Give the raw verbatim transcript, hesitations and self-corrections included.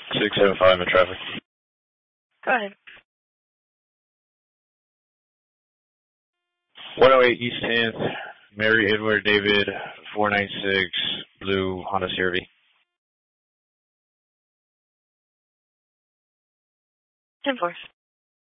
six seven five in traffic. Go ahead. one oh eight East tenth, Mary Edward David, four nine six, blue Honda C R V. ten four.